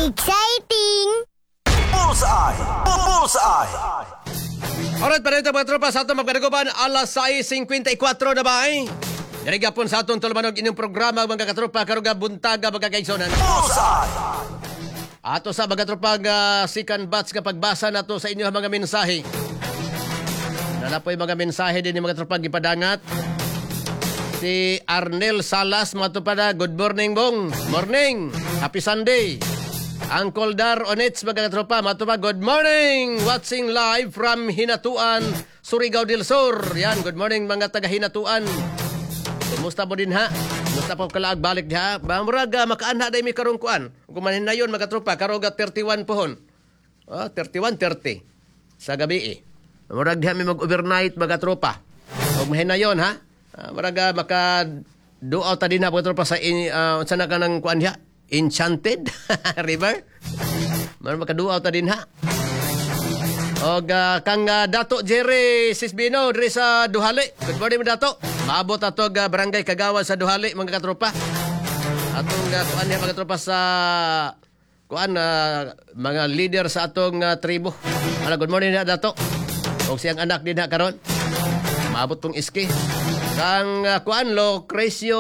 Exciting! Bullseye! Bullseye! Alright, para ito mga tropa sa atong magkanaguban, alas 6.54 na ba eh? Dirigapon sa atong tulumanog inyong programa mga katropa karuga buntaga mga kaigsonan. Bullseye! Ato sa mga tropa second batch kapag basa na to sa inyo mga mensahe. Nanapoy mga mensahe din ni mga tropa gipadangat. Si Arnel Salas mga tropa na, good morning bong. Morning. Happy Sunday. Uncle Dar Onets mga tropa mga tropa, good morning. Watching live from Hinatuan, Surigao del Sur. Yan, good morning mga taga Hinatuan. Kumusta mo din ha? Kumusta po kalaag balik ha? Muraga makaanha day mi karong kuan. Kumanin na yon mga tropa karoga 31 pohon. 31:30 sa gabi eh. Murag diha mi mag-overnight mga tropa. Og mahinayon ha. Muraga maka duaw ta din na mga tropa sa unsa na kanang kuan diha? Enchanted River. Maka duaw ta din ha. Og kang Dato Jerry Sisbino diri sa Duhali. Good morning Dato. Maabot ato barangay Kagawan sa Duhali mga katropa. Atong kuan niya mga katropa sa kuan mga leader sa atong tribo. Good morning na Dato. Og siyang anak din ha karon. Maabot tong iski. Kang kuan Lucrecio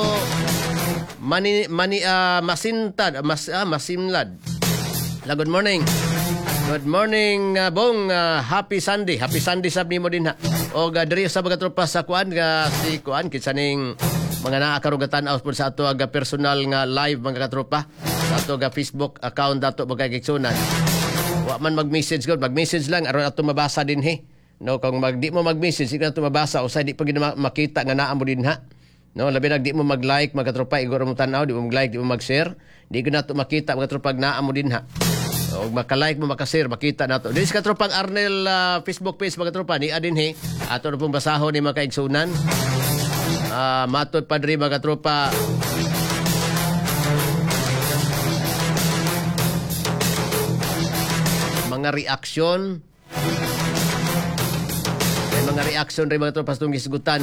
Masintad Masimlad. Good morning. Good morning bong, happy Sunday. Happy Sunday sab nimo din ha. O diri sa mga tropa sa kuan si kuan kitsaning mga naakarugatan aus sa ato aga personal nga live mga katropa sa ato aga Facebook account dato mga kigsunan. Wa man mag-message gud, mag-message lang aron ato mabasa din he. No, kung di mo mag-message di ato mabasa usay di pa gid makita nga naa mo din ha. No, labi na di mo mag-like mga tropa iguro mo tan-aw, di mo mag-like, di mo mag-share, di ko na to makita mga tropa naa mo din ha. O maka-like mo, maka-share, makita na to. Dili sa katropang Arnel Facebook page mga tropa ni adin he. Ato na pong basahon ni mga kaigsunan. Matod pa diri mga tropa. Mga reaksyon. May mga reaksyon rin mga tropa sa itong gisgutan.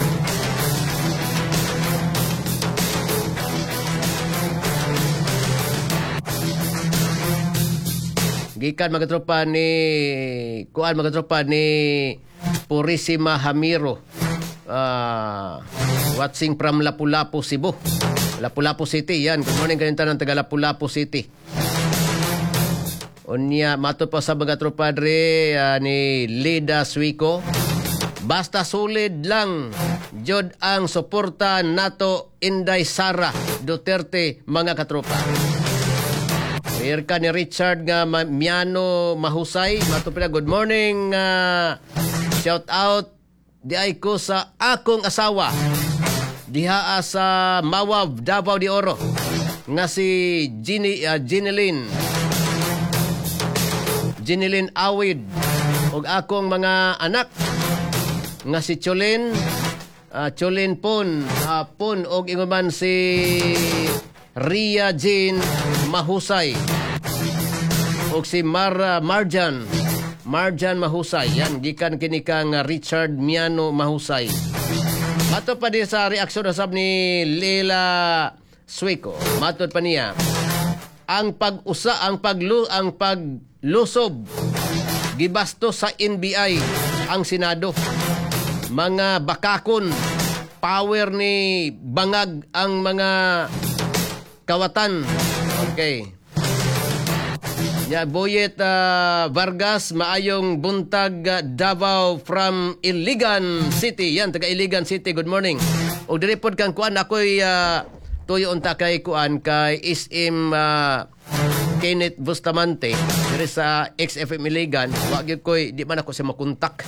Gikan mga tropa ni kuan mga tropa ni Purisima Hamiro. Watching from Lapu-Lapu, Cebu. Lapu-Lapu City yan. Good morning kanita ng taga Lapu-Lapu City. Unya mato pa sa mga tropa dre ni Lida Suico. Basta solid lang jud ang suporta nato Inday Sara Duterte mga katropa. Here ka ni Richard nga Miano Mahusay. Matupila, good morning. Shout out di ay ko sa akong asawa. Diha sa Mawab, Davao de Oro. Nga si Ginilyn Awid. Og akong mga anak. Nga si Cholin Pon. Og inguman si Ria Jean Mahusay o si Marjan Mahusay. Yan, gikan kini kang Richard Miano Mahusay. Matod pa din sa reaksyon asab ni Leila Suico. Matod pa niya ang paglusob gibasto sa NBI ang Senado. Mga bakakon power ni bangag ang mga kawatan. Okay. Ya, Boyet Vargas, maayong buntag Davao from Iligan City. Yan, taga Iligan City. Good morning. O direpod kang kuan, ako'y tuyo unta kay kuan, kay SM Kenneth Bustamante. Diri sa XFM Iligan. Wag yun ko'y, di man ako siya makontak.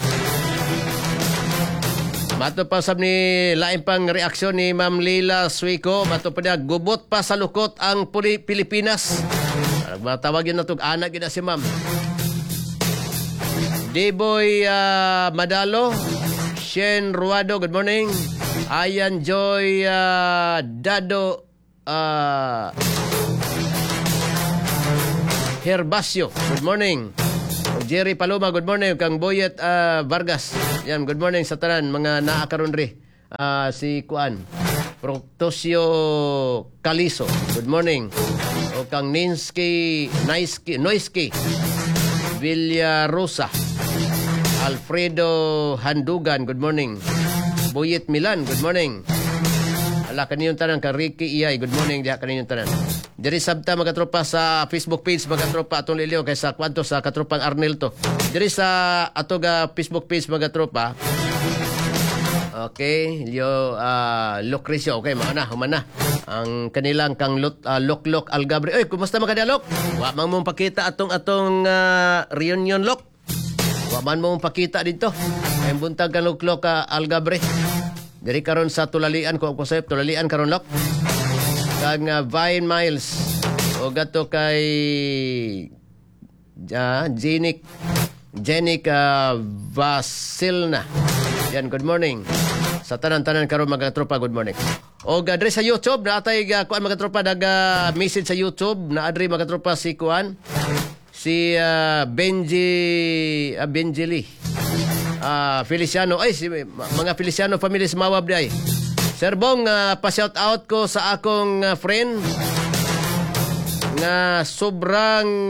Mato pa sab ni lain pang reaksyon ni Ma'am Leila Suico. Mato pa niya, gubot pa sa lukot ang Pilipinas. Matawagin na itong anak yun na si Ma'am. Deboy Madalo, Shen Ruado, good morning. Ayan Joy Dado Herbasio, good morning. Jerry Paloma, good morning. Kang Boyet Vargas. Yan, good morning sa tanan mga naakaron ri. Si Kuan Proctosio Caliso, good morning. O kang Noisky Villarosa, Alfredo Handugan, good morning. Buyit Milan, good morning. Ala kaniyong tanan ka Ricky Iyay, good morning diha kaniyong tanan. Diri sabta mga tropa sa Facebook page mga tropa atong liliw kay sa kwadto sa katropang Arnel to. Diri sa atong Facebook page mga tropa. Okay, Lucrecio, okay, humana. Ang kanilang kang Loklok Algabre. Oy, kumusta mga kadalok? Wa man mong pakita atong reunion Lok. Wa man mong pakita dito. Ay buntag kang Loklok Algabre. Diri karon sa tulalian ko sayop tulalian karon Lok. Kang Vine Miles o gato kay Jenik Vasilna. Yan, good morning. Sa tanan-tanan karon mga tropa, good morning. O adre sa YouTube na atay kuan mga tropa message sa YouTube na adre mga tropa si kuan si Benjili Feliciano ay si mga Feliciano family sa Mawab day. Sir Bong, pa-shout out ko sa akong friend na sobrang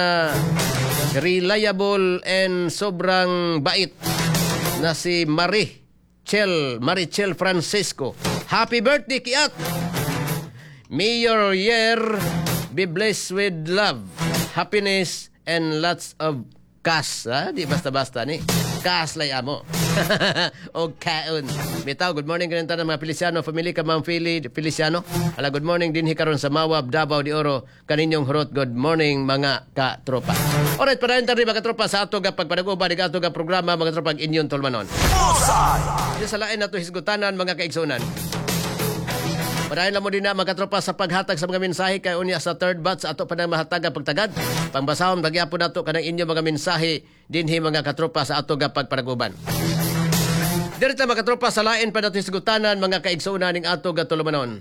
reliable and sobrang bait na si Marichel Francisco. Happy birthday, Kiat! May your year be blessed with love, happiness, and lots of cash. Di basta-basta ni. Cash lay amo. O kaon. Bitaw, good morning kanin tanan mga Feliciano family ka Ma'am Feliciano. Ala, good morning din hikaron sa Mawab, Davao de Oro. Kaninyong hurot, good morning mga katropa. Alright, padayon tari mga katropa sa ato ga pagpadaguba di ato ga programa mga katropa inyong tolmanon. Di sa lain nato hisgutanan mga kaigsunan. Padayon lang mo din na mga katropa sa paghatag sa mga mensahe kay unya sa third batch ato pa nang mahatag ang pagtagad. Pangbasahon bagyapon nato kanang inyo mga mensahe dinhi mga katropa sa ato ga pagpadaguban. Dirita mga katropa sa lain pa nato hisgutanan mga kaigsunan ning ato ga tulumanon.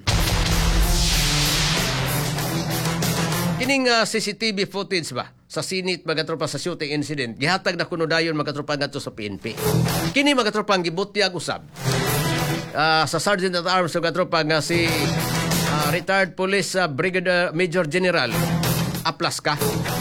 Kining CCTV footage ba sa sinit mga tropa sa shooting incident gihatag na kuno dayon mga tropa ngadto sa PNP. Kini mga tropa ang gibutyag usab sa Sergeant at Arms mga tropa nga si retired police Brigadier Major General Aplaska.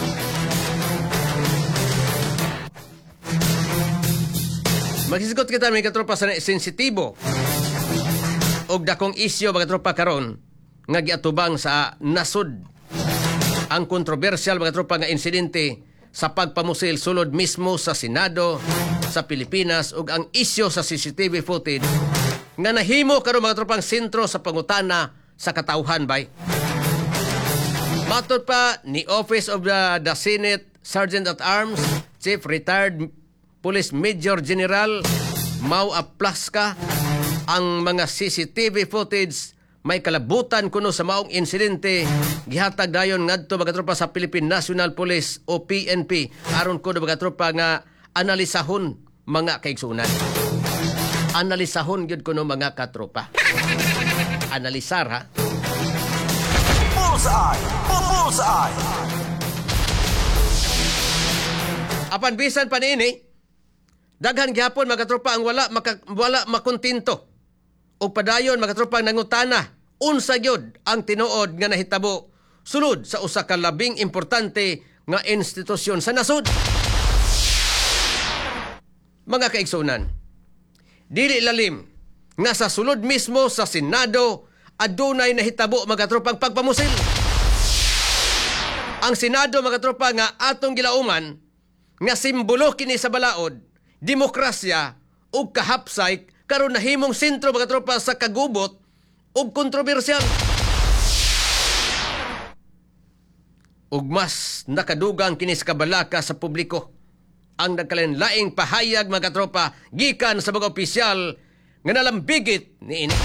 Maghisgot kita mga tropa sa sensitibo og dakong isyu mga tropa karon nga giatubang sa nasud ang kontrobersyal mga tropa nga insidente sa pagpamusil sulod mismo sa Senado sa Pilipinas ug ang isyu sa CCTV footage nga nahimo karon mga tropang sentro sa pangutana sa katauhan bay. Matod pa ni Office of the Senate Sergeant at Arms Chief Retired Police Major General Mau Aplaska, ang mga CCTV footage may kalabutan kuno sa maong insidente gihatag dayon ngadto mga tropa sa Philippine National Police o PNP aron kuno mga tropa nga analisahon mga kaigsunan. Analisahon gyud kuno mga katropa. Analisar ha. Bullseye. Apan bisan pa niini daghan gyapon mga tropa ang wala makontinto. O padayon mga tropa nangutana unsa gyud ang tinuod nga nahitabo sulod sa usa ka labing importante nga institusyon sa nasud. Mga kaigsunan, dili lalim nga sa sulod mismo sa Senado adunay nahitabo mga tropang pagpamusil. Ang Senado mga tropa nga atong gilauman nga simbolo kini sa balaod, demokrasya ug kahapsay karon nahimong sentro mga tropa sa kagubot ug kontrobersyal. Ug mas nakadugang kini sa kabalaka sa publiko ang nagkalinlaing pahayag mga tropa gikan sa mga opisyal nga nalambigit niini.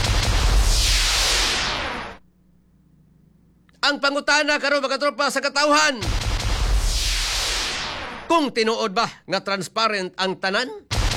Ang pangutana karon mga tropa sa katawhan, kung tinuod ba nga transparent ang tanan?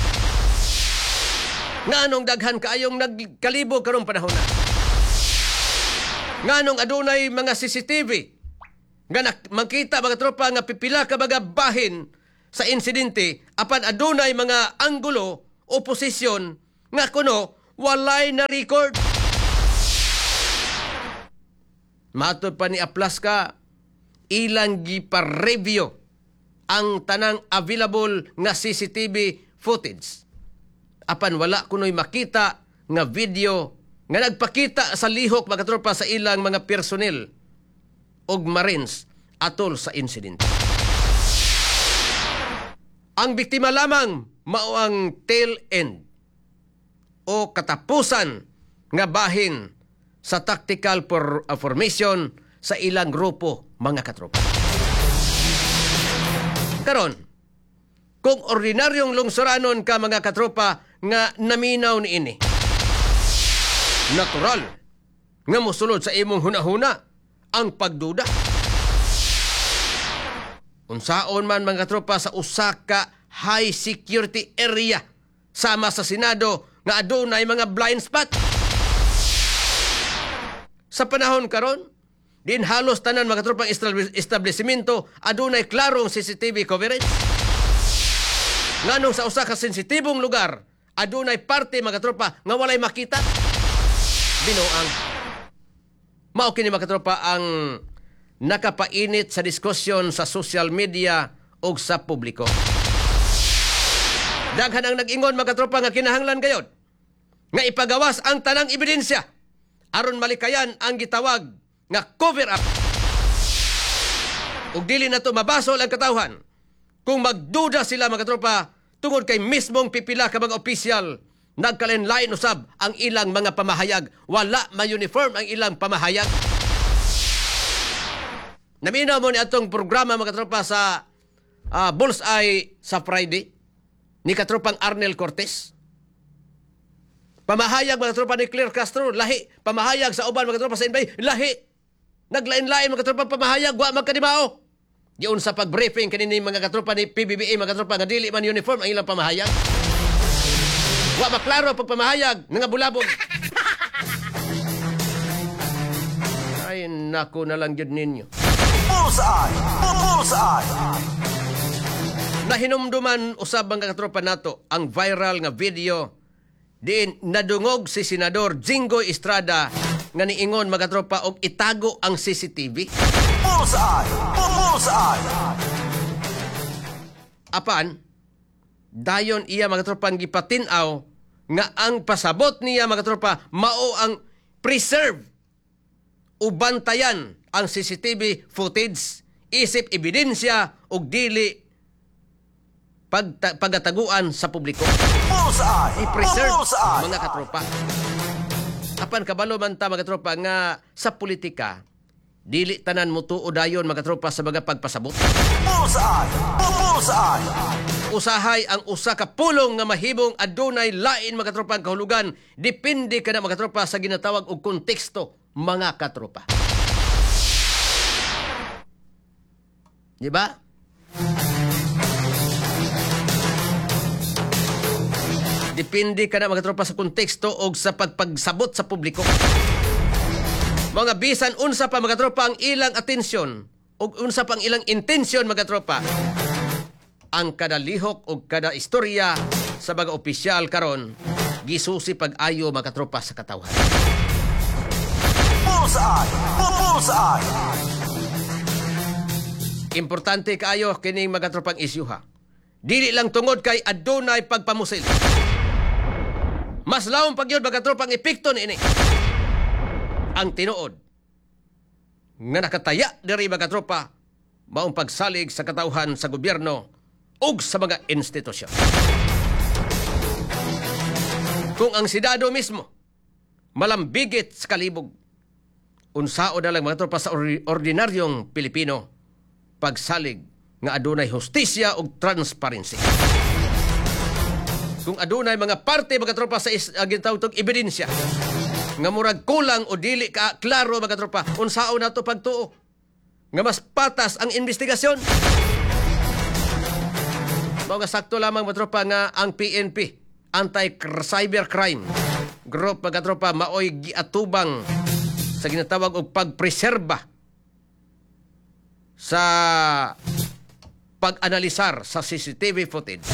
Nganong daghan kaayong nagkalibog karong panahon na? Nganong adunay mga CCTV nga makita mga tropa nga pipila ka mga bahin sa insidente apan adunay mga anggulo o posisyon nga kuno walay na record. Matod pa ni Aplaska, ilang gipa-review ang tanang available nga CCTV footage. Apan wala kunoy makita nga video nga nagpakita sa lihok mga katropa sa ilang mga personnel og Marines atol sa insidente. Ang biktima lamang mao ang tail end o katapusan nga bahin sa tactical formation sa ilang grupo mga katropa. Karon, kung ordinaryong lungsuranon ka mga katropa nga naminaw ni ini, natural nga mosulod sa imong hunahuna ang pagduda. Unsaon man mga katropa sa usa ka high security area sama sa Senado nga adunay mga blind spot. Sa panahon karon, din halos tanan mga tropang establishmento adunay klarong CCTV coverage. Nganong sa usa ka sensitibong lugar, adunay parte mga tropa nga walay makita. Binuang. Mao kini mga tropa ang nakapainit sa diskusyon sa social media o sa publiko. Daghan ang nag-ingon mga tropa nga kinahanglan gayod nga ipagawas ang tanang ebidensya aron malikayan ang gitawag nga cover up. Ug dili na to mabasol ang katawhan kung magduda sila mga tropa tungod kay mismong pipila ka mga opisyal nagkalenlain usab ang ilang mga pamahayag, wala ma-uniform ang ilang pamahayag. Naminaw mo ni atong programa mga tropa sa Bullseye sa Friday ni katropang Arnel Cortez. Pamahayag mga tropa ni Claire Castro, lahi. Pamahayag sa uban mga tropa sa Inbay, lahi. Naglain-lain mga tropa pamahayag, wa magkadimao. Diyon sa pag-briefing kanini mga katropa ni PBBA mga tropa nga dili man uniform ang ilang pamahayag. Wa maklaro pag pamahayag nga bulabog. Ay nako na lang jud ninyo. Bullseye! Bullseye! Nahinumduman usab mga katropa nato ang viral nga video diin nadungog si Senador Jinggoy Estrada nga niingon mga tropa og itago ang CCTV. Bullseye! Bullseye! Apan, dayon iya mga tropa ang gipatinaw nga ang pasabot niya mga tropa mao ang preserve o bantayan ang CCTV footage isip ebidensya og dili pagataguan sa publiko. Bullseye! I-preserve Bullseye! mga katropa. Apan kabalo man ta mga tropa nga sa politika dili tanan mo tuo dayon mga tropa sa mga pagpasabot. Bullseye! Bullseye! Usahay ang usa ka pulong nga mahimong adunay lain mga tropa ang kahulugan depende kada mga tropa sa ginatawag og konteksto mga katropa. Di ba? Depende ka na mga tropa sa konteksto o sa pagpagsabot sa publiko. Mga bisan unsa pa mga tropa ang ilang atensyon o unsa pa ang ilang intensyon mga tropa. Ang kada lihok o kada istorya sa mga opisyal karon gisusi pag-ayo mga tropa sa katawhan. Bullseye! Bullseye! Importante kaayo kining mga tropang isyuha. Dili lang tungod kay adunay pagpamusil. Mas lawom pagyod mga tropang epekto niini. Ang tinuod nga nakataya diri mga tropa maong pagsalig sa katawhan sa gobyerno ug sa mga institusyon. Kung ang Senado mismo malambigit sa kalibog, unsao na lang mga tropa sa ordinaryong Pilipino pagsalig nga adunay hustisya ug transparency. Kung adunay mga parte mga tropa sa ginatawag ebidensya nga murag kulang o dili ka klaro mga tropa, unsao nato pagtuo nga mas patas ang investigasyon. Mga sakto lamang mga tropa nga ang PNP, Anti-Cybercrime Group mga tropa, maoy giatubang sa ginatawag og pagpreserba sa pag-analisar sa CCTV footage.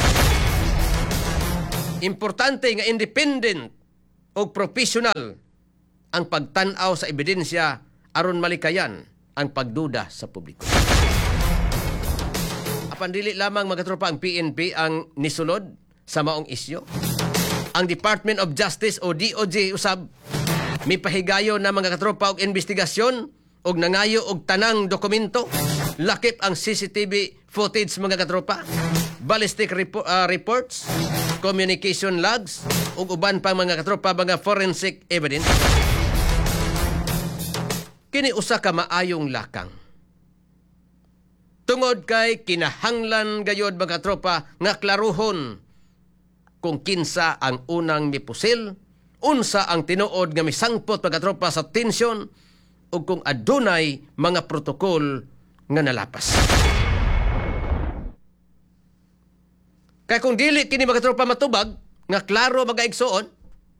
Importante nga independent o professional ang pagtan-aw sa ebidensya aron malikayan ang pagduda sa publiko. Apan dili lamang mga katropa ang PNP ang nisulod sa maong isyu. Ang Department of Justice o DOJ usab mipahigayo na mga katropa og investigasyon og nangayo og tanang dokumento. Lakip ang CCTV footage mga katropa, ballistic reports, communication logs ug uban pang mga katropa mga forensic evidence. Kini usa ka maayong lakang. Tungod kay kinahanglan gayod mga tropa nga klaruhon kung kinsa ang unang mipusil, unsa ang tinuod nga misangpot mga tropa sa tensyon ug kung adunay mga protokol nga nalapas. Kay kung dili kini mga tropa matubag nga klaro magaigsuon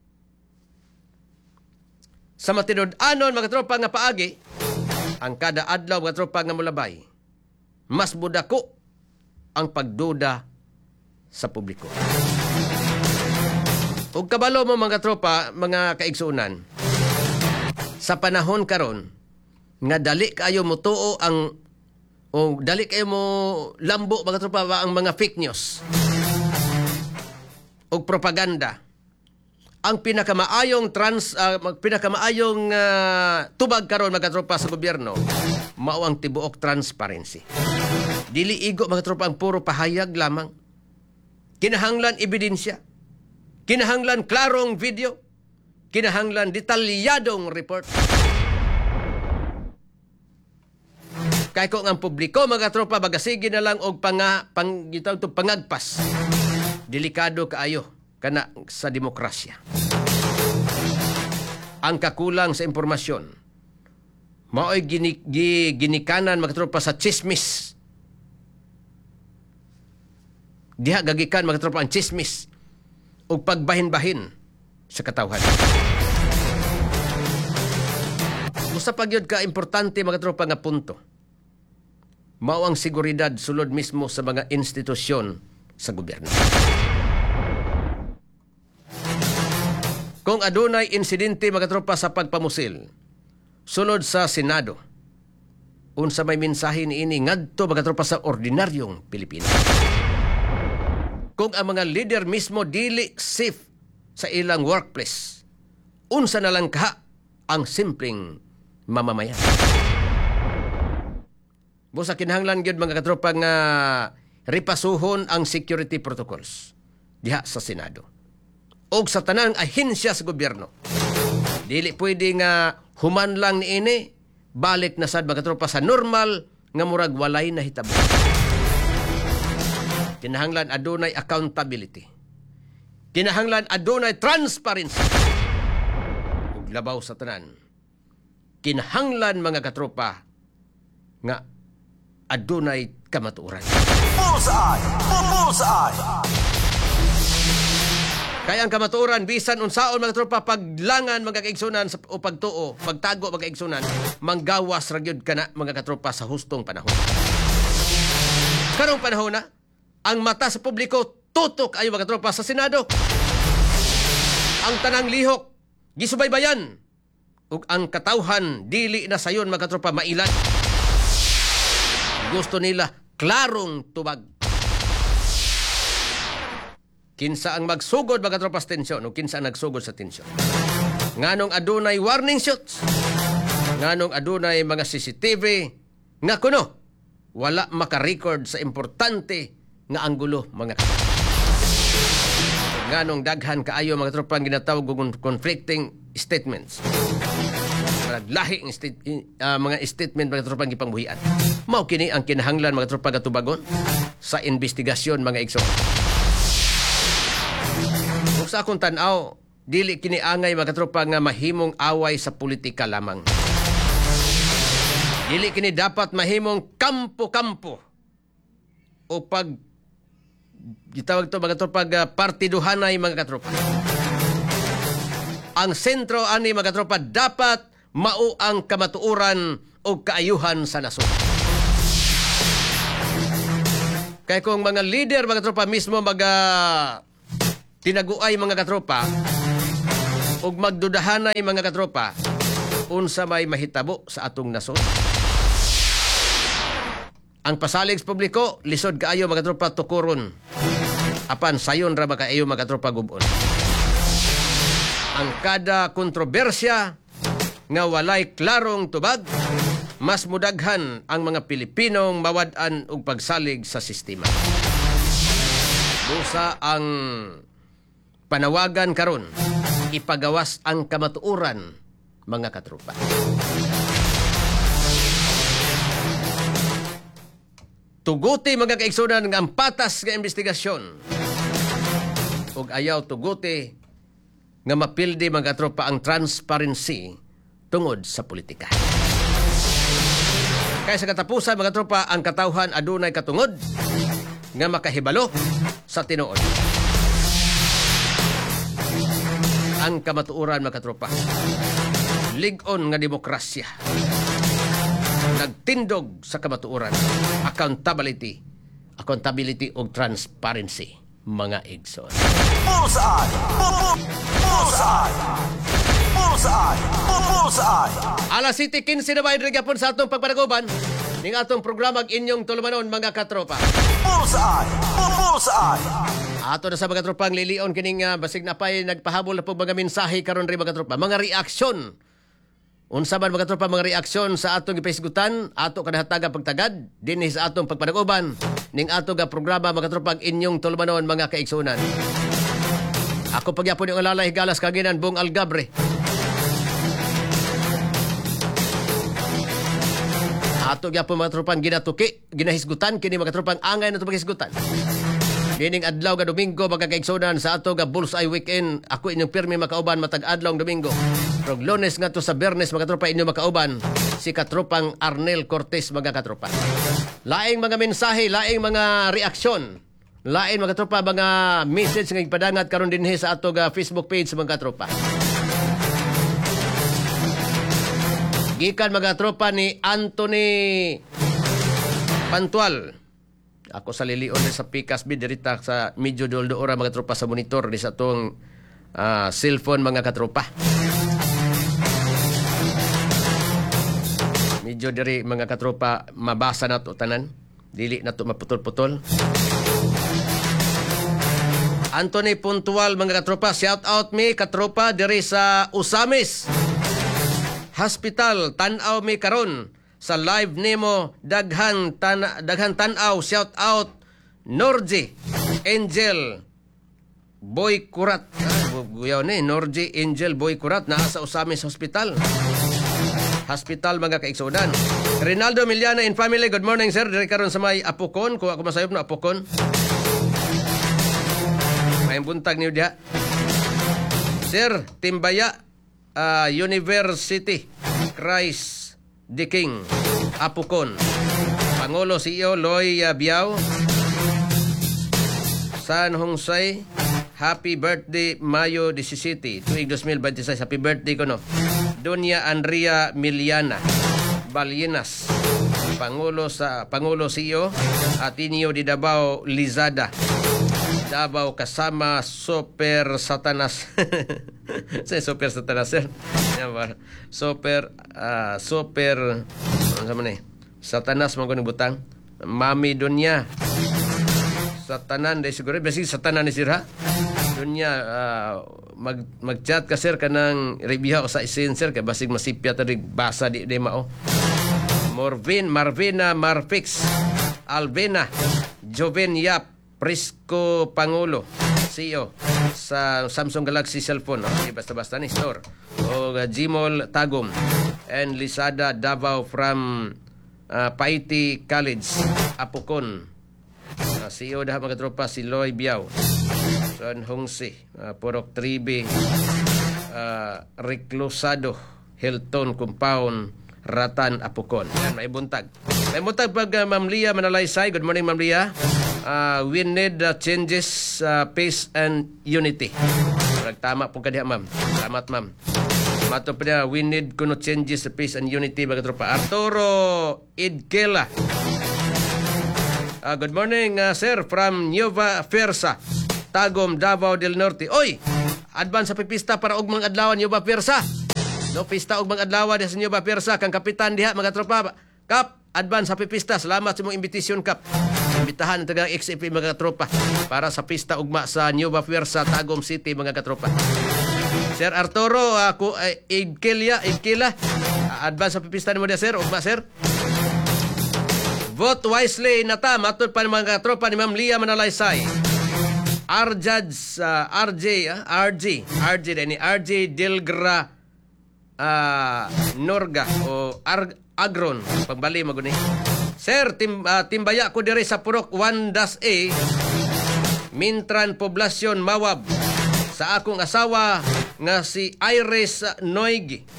sa matinud-anon mga tropa nga paagi, ang kada adlaw mga tropa nga mulabay, mas budako ang pagduda sa publiko. Ug kabalo mo mga tropa, mga kaigsuunan, sa panahon karon nga dali kayo mutuo ang o dali kayo mo lambo mga tropa ang mga fake news ug propaganda. Ang pinakamaayong tubag karon mga tropa sa gobyerno mao ang tibuok transparency. Dili igo mga tropa ang puro pahayag lamang. Kinahanglan ebidensya. Kinahanglan klarong video. Kinahanglan detalyadong report. Kay kung ang publiko mga tropa bagasige na lang og pangagpas. Delikado kaayo kana sa demokrasya. Ang kakulang sa impormasyon mao'y ginikanan mga tropa sa chismis. Diha gagikan mga tropa ang chismis ug pagbahin-bahin sa katawhan. Usa pa gyud ka importante mga tropa nga punto. Mao ang seguridad sulod mismo sa mga institusyon sa gobyerno. Kung adunay insidente mga tropa sa pagpamusil sulod sa Senado, unsa may mensahe niini ngadto mga tropa sa ordinaryong Pilipino. Kung ang mga leader mismo dili safe sa ilang workplace, unsa na lang kaha ang simpleng mamamayan. Busa kinahanglan gyud mga katropa nga ripasuhon ang security protocols diha sa Senado og sa tanang ahensya sa gobyerno. Dili pwede nga human lang niini balik na sad mga katropa sa normal nga murag walay na hitabo. Kinahanglan adunay accountability. Kinahanglan adunay transparency. Ug labaw sa tanan, kinahanglan mga katropa nga adunay kamatuoran. Bullseye! Bullseye! Kaya ang kamatuoran bisan unsaon mga tropa paglangan mga kaigsunan o pagtuo, pagtago mga kaigsunan, manggawas ra gyud kana mga katropa sa hustong panahon. Karong panahon na ang mata sa publiko tutok ayo mga tropa sa Senado. Ang tanang lihok gisubaybayan ug ang katawhan dili na sayon mga tropa mailan. Gusto nila klarong tubag. Kinsa ang magsugod mga tropa sa tensyon o kinsa ang nagsugod sa tensyon. Nganong adunay warning shots. Nganong adunay mga CCTV nga kuno wala maka-record sa importante nga anggulo mga nganong daghan kaayo mga tropa ang ginatawag og conflicting statements. Lahi mga statement mga tropa ang gipangbuhian. Mao kini ang kinahanglan mga tropa gatubagon sa investigasyon mga igsoon. Ug sa akong tan-aw, dili kini angay mga tropa nga mahimong away sa politika lamang. Dili kini dapat mahimong kampo-kampo o pag gitawag to mga tropa partiduhanay mga katropa. Ang sentro ani mga tropa dapat mao ang kamatuoran o kaayuhan sa nasod. Kaya kung mga leader mga tropa mismo tinaguay mga katropa ug magdudahanay mga katropa unsa may mahitabo sa atong nasod. Ang pasalig sa publiko, lisod kaayo mga tropa tukuron. Apan sayon ra ba kaayo mga tropa gubon. Ang kada kontrobersya nga walay klarong tubag, mas mudaghan ang mga Pilipinong mawad-an og pagsalig sa sistema. Busa ang panawagan karon, ipagawas ang kamatuoran mga katropa. Tuguti mga kaigsunan nga ang patas nga investigasyon ug ayaw tuguti nga mapildi mga katropa ang transparency tungod sa politika. Kaya sa katapusan mga tropa, ang katawhan adunay katungod nga makahibalo sa tinuod. Ang kamatuoran mga tropa, lig-on nga demokrasya, nagtindog sa kamatuoran, accountability ug transparency mga igsoon. Bullseye! Bullseye! Bullseye! Bullseye! Alas 7:15 na ba gapon sa atong pagpanaguban ning atong programa inyong tulumanon mga katropa. Bullseye! Bullseye! Ato na sa mga tropang lilion kining basig na pay nagpahabol na po mga mensahe karon ri mga tropa, mga reaksyon. Unsa man mga tropa mga reaksyon sa atong gipahisgutan, ato kadahataga pagtagad dinhi sa atong pagpanaguban ning ato ga programa mga tropa inyong tulumanon mga kaigsunan. Ako pagyapon yung alalay galas kaginan Bong Algabre. Ato gyapon mga tropang ginatuki, ginahisgutan kini mga tropang angay na pagisgutan. Dining adlaw ga Domingo mga kaigsunan sa ato ga Bullseye Weekend, ako inyong pirmi makauban matag adlaw Domingo. Rog Lunes nga to sa Biyernes mga tropa inyong makauban si katropang Arnel Cortez mga katropa. Laing mga mensahe, laing mga reaksyon, lain mga tropa mga message nga ipadangat karon dinhi sa ato ga Facebook page mga tropa. Gikan mga tropa ni Anthony Pantual. Ako sa lilion sa Picas dirita sa medyo doldo ora mga tropa sa monitor di sa tong cellphone mga katropa. Medyo diri mga katropa mabasa na to tanan. Dili na to maputol-putol. Anthony Puntual mga katropa, shout out me katropa diri sa Usamis Hospital, tan-aw mi karon sa live nimo daghan tan-aw, shout out Norji Angel Boy Kurat. Guyaw ni Norji Angel Boy Kurat naa sa Usamis Hospital mga kaigsunan. Rinaldo Miliana in family, good morning sir. Diri karon sa may Apokon, kung ako masayop na Apokon. May buntag niyo diha. Sir Timbaya, University Christ the King, Apokon. Pangulo CEO Loy Biao, San Jose, happy birthday Mayo 17, tuig 2026. Happy birthday ko no. Doña Andrea Miliana Balyenas, Pangulo CEO Ateneo de Davao Lizada, Davao kasama Super Satanas. Say Super Satanas sir. Super ano man ni? Satanas man ko ni butang. Mami Donya. Satanan day siguro basi satanan ni sir ha. Donya mag-chat ka sir kanang rebiha ko sa isin sir kay basig masipya ta rig basa di mao. Marvina Marfix Alvena Joven Yap Prisco Pangulo CEO sa Samsung Galaxy cellphone, no? Di basta-basta ni store. O Gmall Tagum and Lisada Davao from Paiti College Apokon. CEO dah mga tropa si Loy Biao, San Jose, Porok Tribe, Reclusado, Hilton Compound, Ratan Apokon. Yan, may buntag. May buntag pag Ma'am Lia Manalaysay. Good morning Ma'am Lia. We need changes, peace and unity. Tama po ka diha ma'am. Salamat ma'am. Mato pa diha, we need kuno changes, peace and unity mga tropa. Arturo Idkela. Good morning sir from Nueva Fersa, Tagum, Davao del Norte. Oy, advance sa pipista para og mga adlaw Nueva Fersa. No pista og mga adlaw diha sa Nueva Fersa kang kapitan diha mga tropa. Kap, advance happy pista. Salamat sa mong invitation kap. Imbitahan ng taga XFP mga katropa para sa pista ugma sa Nueva Fuerza, Tagum City mga katropa. Sir Arturo, ako Igkila, advance happy pista ni mo dia sir, ugma sir. Vote wisely na ta, matod pa ng mga katropa ni Ma'am Lia Manalaysay. RJ Dilgra Norga o Agron pagbali maguni. Sir, timbaya ko diri sa Purok 1-A Mintran Poblasyon Mawab sa akong asawa nga si Iris Noyki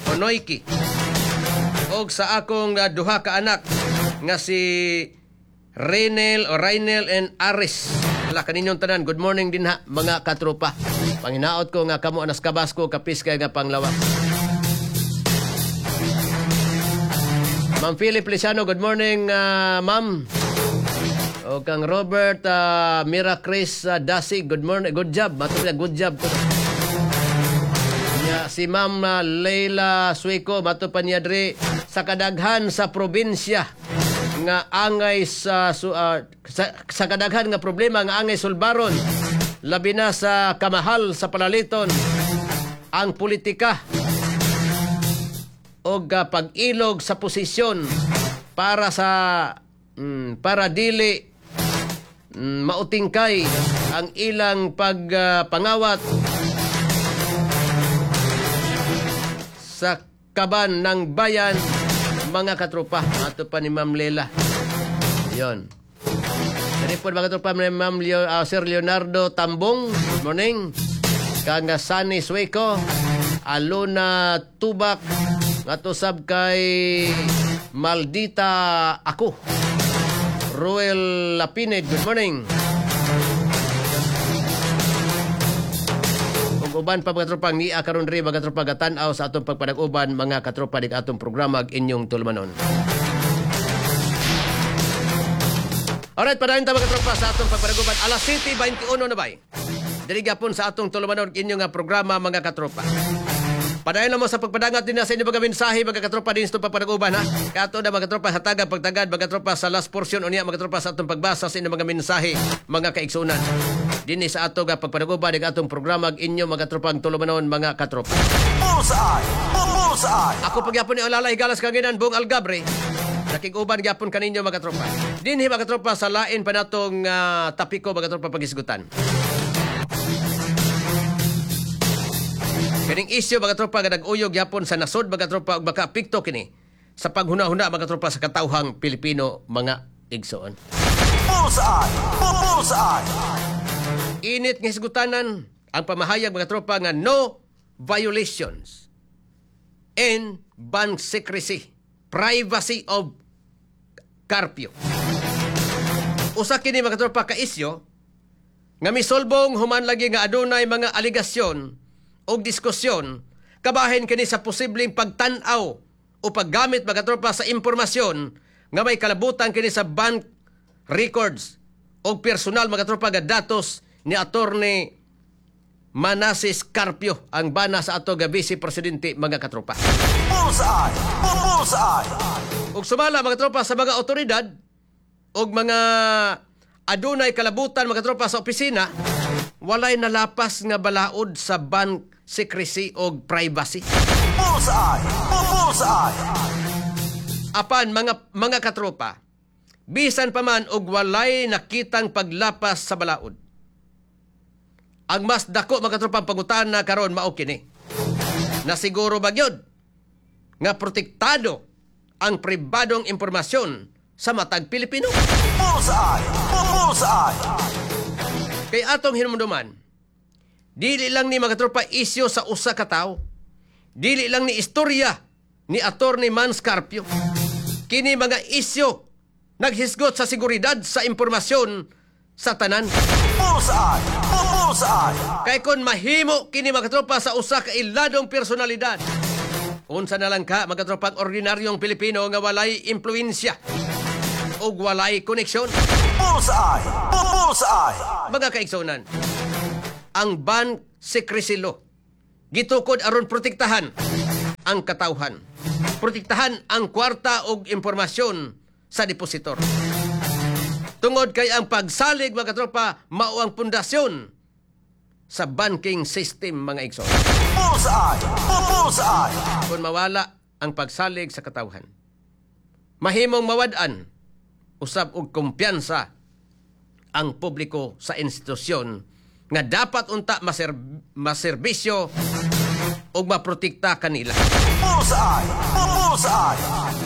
og sa akong duha ka anak nga si Raynel and Aris. Wala kaninyong tanan. Good morning din ha, mga katropa. Panginaot ko nga kamo anas kabasko kapis kay nga panglawas. Ma'am Philip Lisiano, good morning ma'am. O kang Robert Miracris Dasig, good morning. Good job. Matulad, good job. Si Ma'am Leila Suico, matupan niya diri sa kadaghan sa probinsya nga angay sa kadaghan nga problema nga angay sulbaron labi na sa kamahal sa palaliton ang politika o pag-ilog sa posisyon para dili mautingkay ang ilang pangawat sa kaban ng bayan mga katropa. Ato pa ni Ma'am Lela. Yon. Report mga katropa ni Ma'am Sir Leonardo Tambong. Good morning. Kang Sunny Sueco. Alona Tubak. Ato sab kay Maldita Ako. Ruel Lapined. Good morning. Uban pa mga katropang ni karon ri mga katropa gatan-aw sa atong pagpanag-uban mga katropa dig atong programa inyong tulumanon. Alright, padayon ta mga katropa sa atong pagpanag-uban alas 7:21 na bay. Diri gapon sa atong tulumanon inyong programa mga katropa. Padayon mo sa pagpadangat din sa inyong mga mensahe mga katropa din sa pagpanag-uban ha. Kato na mga katropa hatagad pagtagad mga katropa sa last portion unya mga katropa sa atong pagbasa sa inyong mga mensahe mga kaigsunan. Dinhi sa ato nga pagpanaguban ng atong programa inyo mga tropang tulumanon mga katropa. Bullseye! Ako pagyapon ni Alalay Galas Kanginan Bong Algabre. Nakig-uban gyapon kaninyo mga tropa. Dinhi mga tropa sa lain pa natong tapiko mga tropa pagisgutan. Kining isyu mga tropa nga nag-uyog gyapon sa nasod mga tropa ug makaapekto kini sa paghuna-huna mga tropa sa katawhang Pilipino mga igsoon. Bullseye! Init nga hisgutanan ang pamahayag mga tropa nga no violations and bank secrecy, privacy of curfew. Usa kini mga tropa ka isyo nga misolbong human lagi nga adunay mga aligasyon o diskusyon kabahin kini sa posibleng pagtan-aw o paggamit mga tropa sa impormasyon nga may kalabutan kini sa bank records o personal mga tropa nga datos ni Attorney Manasseh Carpio ang bana sa ato nga Vice Presidente mga katropa. Bullseye! Ug sumala mga tropa sa mga otoridad ug mga adunay kalabutan mga tropa sa opisina, walay nalapas nga balaod sa bank secrecy ug privacy. Bullseye! Apan mga katropa, bisan pa man og walay nakitang paglapas sa balaod. Ang mas dako mga katropang pangutana karon mao kini. Na siguro ba gyud nga protektado ang pribadong impormasyon sa matag Pilipino? Bullseye! Kay atong hinumduman, dili lang ni mga katropa isyu sa usa ka tawo. Dili lang ni istorya ni Attorney Mans Carpio. Kini mga isyu naghisgot sa seguridad sa impormasyon sa tanan. Bullseye! Kay kon mahimo kini mga katropa sa usa ka iladong personalidad. Unsa na lang ka mga katropang ordinaryong Pilipino nga walay impluwensya o walay koneksyon. Bullseye! Mga kaigsonan, ang bank secrecy law gitukod aron protektahan ang katawhan. Protektahan ang kwarta o impormasyon sa depositor. Tungod kay ang pagsalig mga katropa mao ang pundasyon sa banking system mga igsoon. Bullseye! Bullseye! Kung mawala ang pagsalig sa katawhan, mahimong mawad-an usab og kumpiyansa ang publiko sa institusyon nga dapat unta maserbisyo ug maprotekta kanila. Bullseye! Bullseye!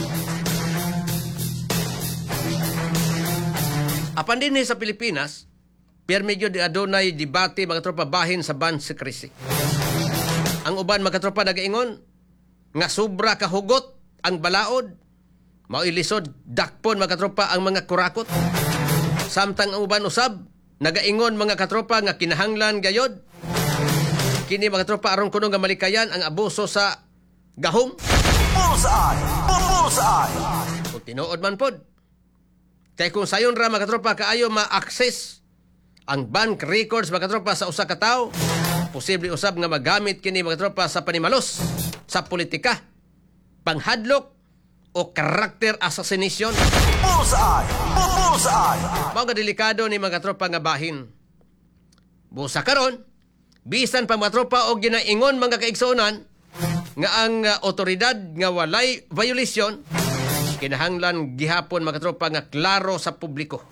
Apan dinhi sa Pilipinas, pirmi gyud adunay debate mga tropa bahin sa ban secrecy. Ang uban mga tropa nagaingon nga sobra kahugot ang balaod, mao ilisod dakpon mga tropa ang mga kurakot. Samtang ang uban usab nagaingon mga katropa nga kinahanglan gayod kini mga tropa aron kuno nga malikayan ang abuso sa gahom. Bullseye! Bullseye! Kung tinuod man pod, kay kung sayon ra mga tropa kaayo ma-access ang bank records mga tropa sa usa ka tawo, posible usab nga magamit kini mga tropa sa panimalos, sa politika, panghadlok o character assassination. Bullseye! Bullseye! Mao nga delikado ni mga tropa nga bahin. Busa karon, bisan pa mga tropa og ginaingon mga kaigsuonan nga ang otoridad nga walay violation, kinahanglan gihapon mga tropa nga klaro sa publiko.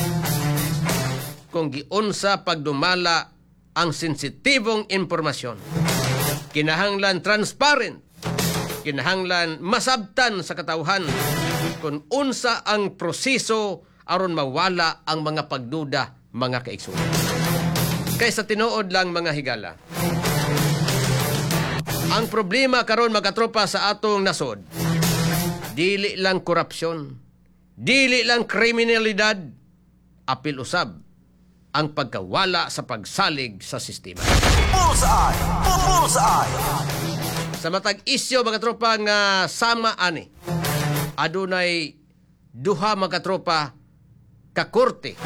Kung giunsa pagdumala ang sensitibong impormasyon, kinahanglan transparent, kinahanglan masabtan sa katawhan kung unsa ang proseso aron mawala ang mga pagduda mga kaigsuonan. Kaysa tinuod lang mga higala, ang problema karon mga tropa sa atong nasod, dili lang korupsyon, dili lang kriminalidad, apil usab ang pagkawala sa pagsalig sa sistema. Bullseye! Bullseye! Sa matag isyo mga tropa nga sama ani, adunay duha mga tropa ka korte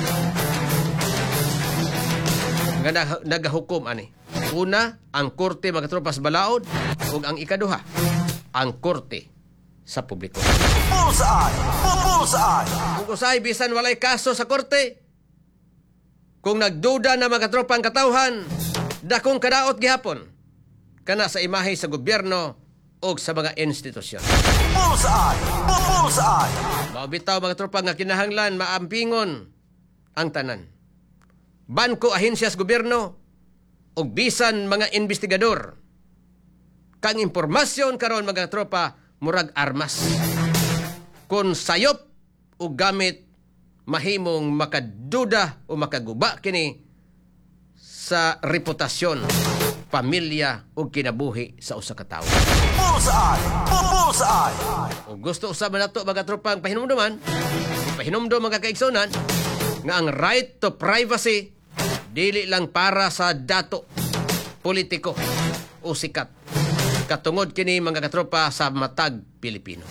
nga nagahukom ani. Una, ang korte mga tropa sa balaod, ug ang ikaduha, ang korte sa publiko. Bullseye! Bullseye! Kung usay bisan walay kaso sa korte, kung nagduda na mga tropa ang katawhan, dakong kadaot gihapon kana sa imahe sa gobyerno o sa mga institusyon. Bullseye! Bullseye! Maubitaw mga tropa nga kinahanglan maampingon ang tanan. Banko, ahensya sa gobyerno, o bisan mga investigador. Kang impormasyon karon mga tropa, murag armas. Kung sayop o gamit, mahimong makaduda o makaguba kini sa reputasyon, pamilya o kinabuhi sa usa ka tawo. Bullseye! Bullseye! Kung gusto usab nato mga tropa ang pahinumduman, pahinumdum mga kaigsunan, nga ang right to privacy dili lang para sa dato, politiko o sikat. Katungod kini mga katropa sa matag Pilipino.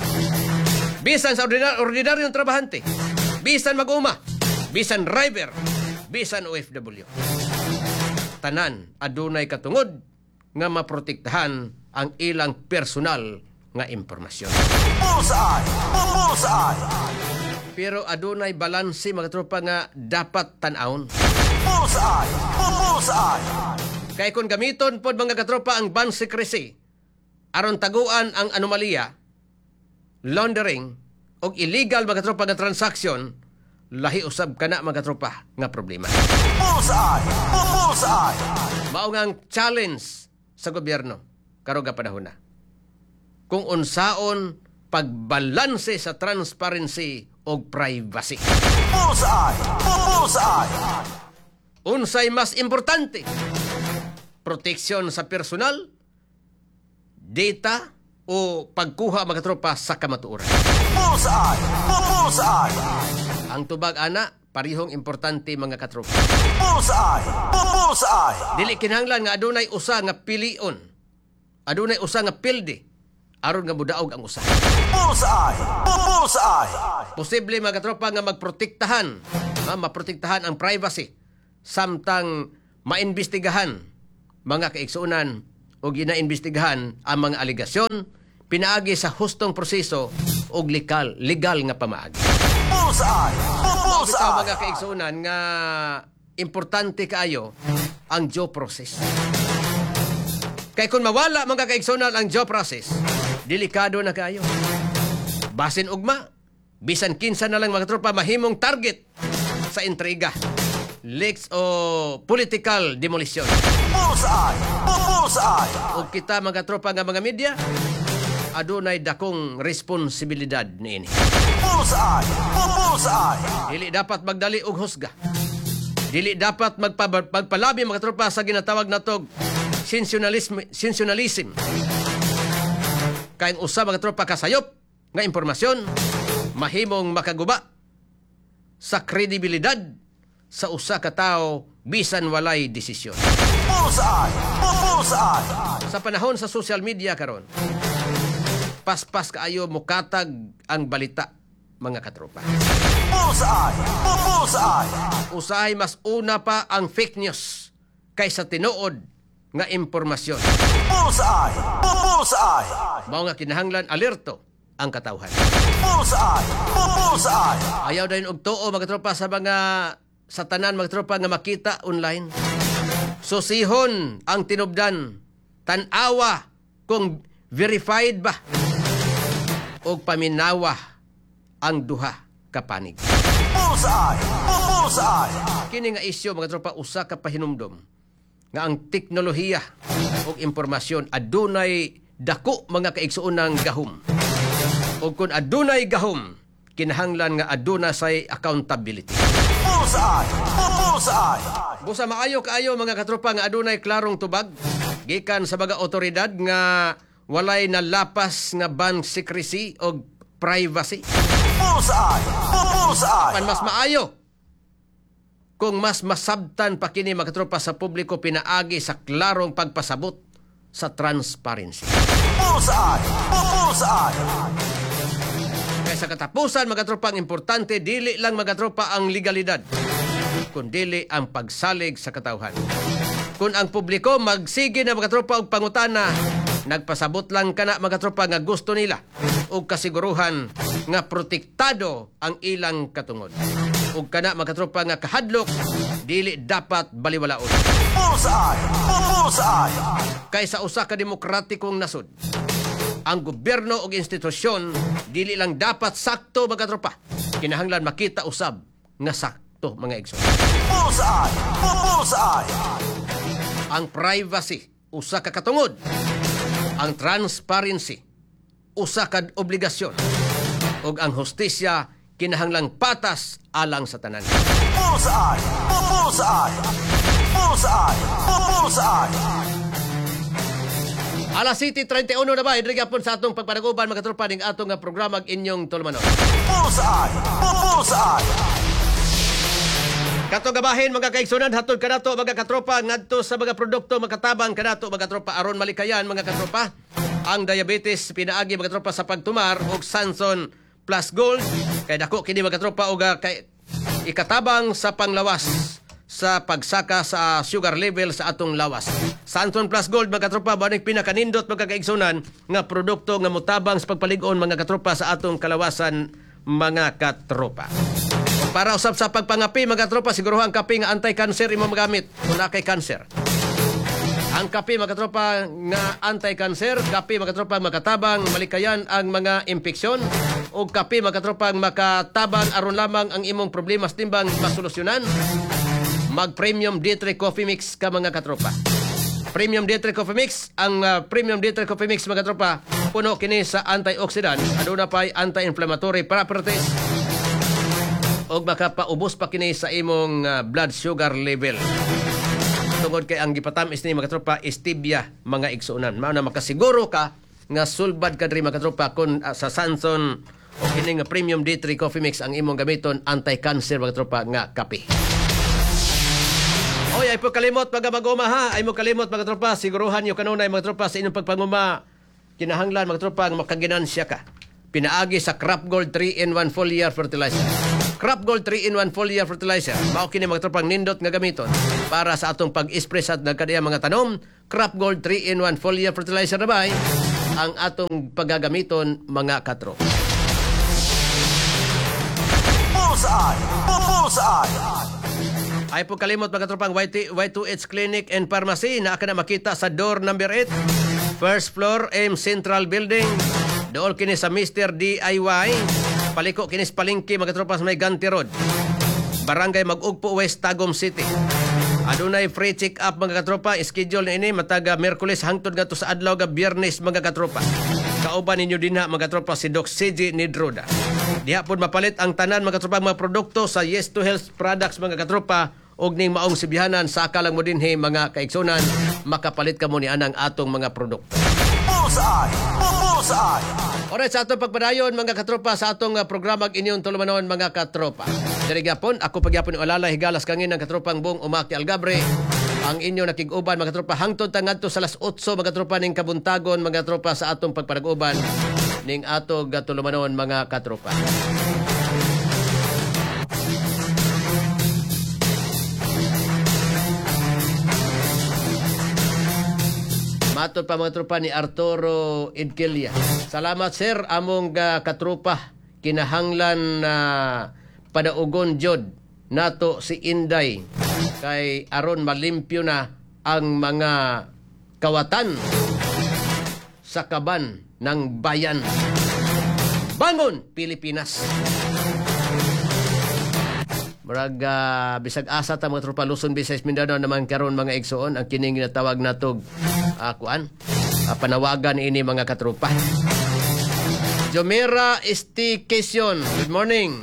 Bisan sa ordinaryong trabahante, bisan mag-uma, bisan driver, bisan OFW. Tanan adunay katungod nga maprotektahan ang ilang personal nga impormasyon. Bullseye! Bullseye! Pero adunay balanse mga tropa nga dapat tan-awon. Bullseye! Bullseye! Kay kung gamiton pod mga katropa ang ban secrecy aron taguan ang anomalya, laundering o illegal mga katropa nga transaksyon, lahi usab kana mga katropa nga problema. Bullseye! Bullseye! Mao nga ang challenge sa gobyerno karong panahon na. Kung unsaon pagbalanse sa transparency o privacy. Bullseye! Bullseye! Unsay mas importante? Proteksyon sa personal, data o pagkuha mga tropa sa kamatuoran. Bullseye! Bullseye! Ang tubag ana, parihong importante mga katropa. Bullseye! Bullseye! Dili kinahanglan nga adunay usa nga pilion. Adunay usa nga pilde aron nga mudaog ang usa. Bullseye! Bullseye! Posible mga katropa nga maprotektahan ang privacy samtang maimbestigahan mga kaigsuonan o ginaimbestigahan ang mga aligasyon pinaagi sa hustong proseso og legal nga pamaagi. Bullseye! Bitaw Bullseye! mga kaigsunan nga importante kaayo ang due process. Kay kung mawala mga kaigsunan ang due process, delikado na kayo. Basin ugma, bisan kinsa na lang mga tropa mahimong target sa intriga, leaks o political demolition. Bullseye! Bullseye! O kita mga tropa nga mga media, adunay dakong responsibilidad niini. Bullseye! Bullseye! Dili dapat magdali og husga. Dili dapat magpalabi mga tropa sa ginatawag natog sensationalism. Kayong usa mga tropa kasayop nga impormasyon mahimong makaguba sa kredibilidad sa usa ka tawo bisan walay desisyon. Bullseye! Bullseye! Sa panahon sa social media karon, paspas kaayo mukatag ang balita mga katropa. Bullseye! Bullseye! Usahay mas una pa ang fake news kaysa tinuod nga impormasyon. Bullseye! Bullseye! Mao nga kinahanglan alerto ang katawhan. Bullseye! Bullseye! Ayaw dayon og tuo mga tropa sa mga sa tanan mga tropa nga makita online. Susihon ang tinubdan, tan-awa kung verified ba o paminawa ang duha ka panig. Bullseye! Bullseye! Kini nga isyu mga tropa usa ka pahinumdom nga ang teknolohiya o impormasyon adunay dako mga kaigsuonang gahom. O kung adunay gahom, kinahanglan nga aduna say accountability. Bullseye! Bullseye! Busa maayo kaayo mga katropa nga adunay klarong tubag gikan sa mga otoridad nga walay nalapas nga bank secrecy o privacy. Bullseye! Bullseye! Pan mas maayo kung mas masabtan pa kini mga katropa sa publiko pinaagi sa klarong pagpasabot sa transparency. Bullseye! Bullseye! Kaya sa katapusan mga katropa ang importante dili lang mga katropa ang legalidad kundi ang pagsalig sa katawhan. Kung ang publiko magsige na mga tropa og pangutana, nagpasabot lang kana mga tropa nga gusto nila og kasiguruhan nga protektado ang ilang katungod. Ug kana mga tropa nga kahadlok dili dapat baliwalaon. Bullseye! Bullseye! Kay sa usa ka demokratikong nasod, ang gobyerno og institusyon dili lang dapat sakto mga tropa. Kinahanglan makita usab nga sakto mga igsoon. Bullseye! Bullseye! Ang privacy usa ka katungod. Ang transparency usa ka obligasyon. Ug ang hustisya kinahanglang patas alang sa tanan. Bullseye! Bullseye! Bullseye! Bullseye! Alas 7:31 na ba? Idri gyapon sa atong pagpanaguban mga tropa ning atong nga programa inyong tulumanon. Bullseye! Bullseye! Kato gabahin mga kaigsunan hatod kanato mga katropa ngadto sa mga produkto makatabang kanato mga tropa aron malikayan mga katropa. Ang diabetes pinaagi mga tropa sa pagtumar og Sanson Plus Gold kay dako kini mga tropa og kay ikatabang sa panglawas sa pagsaka sa sugar level sa atong lawas. Sanson Plus Gold mga katropa ba ning pinakanindot mga kaigsunan nga produkto nga motabang sa pagpalig-on mga katropa sa atong kalawasan mga katropa. Para usab sa pagpangapi mga tropa siguruhan ang kape nga anti-cancer imo magamit kung na kay cancer. Ang kape mga tropa nga anti-cancer, kape mga tropa makatabang malikayan ang mga impeksyon o kape mga tropa makatabang aron lamang ang imong problema sa timbang masolusyonan. Mag Premium D3 Coffee Mix ka mga katropa. Premium D3 Coffee Mix, ang Premium D3 Coffee Mix mga tropa puno kini sa antioxidant, aduna pay anti-inflammatory properties o makapaubos pa kini sa imong blood sugar level. Tungod kay ang gipatamis ni mga tropa stevia mga igsuonan. Mao na makasiguro ka nga sulbad ka diri mga tropa kun sa Sanson o kini nga Premium D3 Coffee Mix ang imong gamiton anti-cancer mga tropa nga kape. Oy, ay po kalimot mga mag-uma ha. Ay mo kalimot mga tropa. Siguruhan nyo kanunay mga tropa sa inyong pagpanguma. Kinahanglan mga tropa nga makaginansya ka. Pinaagi sa Crop Gold 3-in-1 foliar fertilizer. Crop Gold 3-in-1 foliar fertilizer. Mao kini mga tropang nindot nga gamiton para sa atong pag-spray sa nagkadiya mga tanom. Crop Gold 3-in-1 foliar fertilizer na bay ang atong paggagamiton mga katro. Bullseye. Bullseye. Ay po kalimot mga katropang Y2H Clinic and Pharmacy na aka na makita sa door number 8. First floor, M Central Building. Dool kini sa Mr. DIY. Paliko kini sa palengke mga katropa sa may Ganti Road. Barangay Mag-ugpo West, Tagum City. Adunay free check-up mga katropa. Schedule na ini mataga Merkulis hangtod nga to sa adlaw ga Biyernes mga katropa. Kauban ninyo dinha mga katropa si Doc CG Nidroda. Diha pod mapalit ang tanan mga katropa mga produkto sa Yes to Health products mga katropa og ning maong sibihanan sa akalang mo dinhi mga kaigsunan makapalit kamo ni anang atong mga produkto. Bullseye. Bullseye. Alright, sa atong pagpadayon mga katropa sa atong programa inyong tulumanon mga katropa. Diri gyapon ako pagyapon alala higalas kangin ng katropang buong Umaki Algabre. Ang inyo nakig-uban mga katropa hangtod tangadto sa alas 8 mga katropa ning kabuntagon mga katropa sa atong pagparag-uban ning ato gatulumanon mga katropa. Matod pa mga tropa ni Arturo Idkelia. Salamat sir among katrupa kinahanglan na padaugon jod nato si Inday kay aron malimpyo na ang mga kawatan sa kaban ng bayan. Bangon Pilipinas. Murag bisag asa ta mga tropa Luzon, Visayas, Mindanao naman karon mga igsoon ang kining ginatawag natog panawagan ini mga katropa. Jomera Estication, good morning.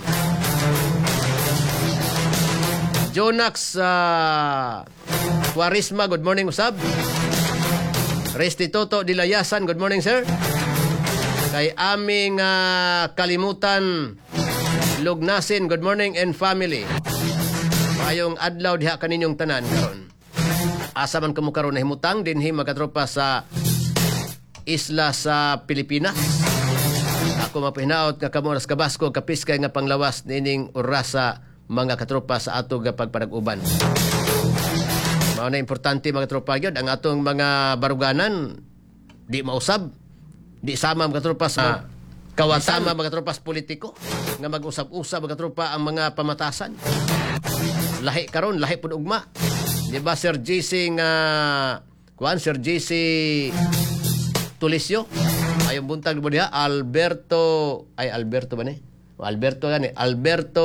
Jonax Quarisma, good morning usab. Restituto Dilayasan, good morning sir. Kay aming kalimutan Lugnasin, good morning and family. Mayong adlaw diha kaninyong tanan karon. Asa man kamo karon nahimutang dinhi magatropa sa isla sa Pilipinas. Ako mapahinaot nga kamo nas kabasko kapiskay nga panglawas nining orasa mga katropa sa ato nga pagpanag-uban. Mao na importante mga tropa gyud ang atong mga baruganan di mausab, di sama mga tropa sa kawasama mga tropas politiko nga mag-usap-usap mga tropa ang mga pamatasan. Lahi karon, lahi pud ugma. Di ba Sir JC nga Sir JC Tulisyo ayong buntag mo diha Alberto ba ni? Alberto gani, Alberto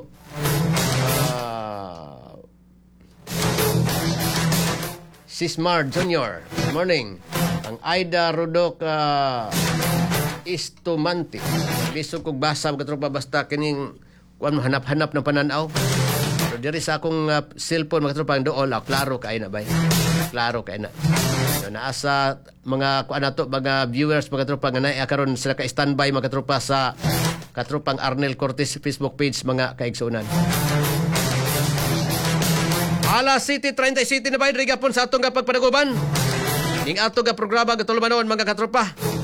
Sismar Jr. Good morning. Ang Aida Rodok Istumante. Bisog kog basa mga tropa basta kining hanap-hanap ng pananaw. So diri sa akong cellphone mga tropa dool klaro kay na bay. Klaro kay na. So, naasa mga kuan nato mga viewers mga tropa nga naay karon sila ka standby mga tropa sa katropang Arnel Cortez Facebook page mga kaigsunan. Alas City 37 na bay diri gapon sa atong pagpanaguban. Ning ato ga programa gatulumanon mga katropa.